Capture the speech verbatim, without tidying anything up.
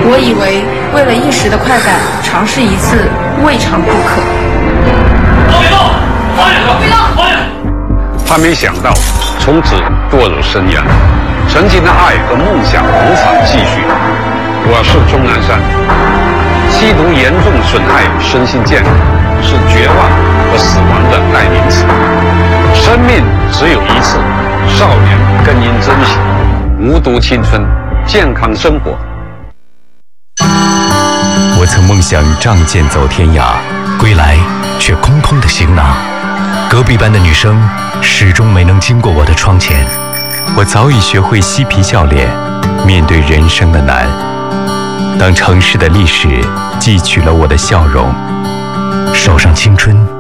我以为为了一时的快感，尝试一次未尝不可。 别动！别动！别动！ 他没想到从此堕入深渊，曾经的爱和梦想无法继续。我是钟南山。吸毒严重损害身心健康，是绝望和死亡的代名词。生命只有一次，少年更应珍惜。无毒青春，健康生活。 我曾梦想仗剑走天涯，归来却空空的行囊。隔壁班的女生始终没能经过我的窗前。我早已学会嬉皮笑脸，面对人生的难。当城市的历史汲取了我的笑容，手上青春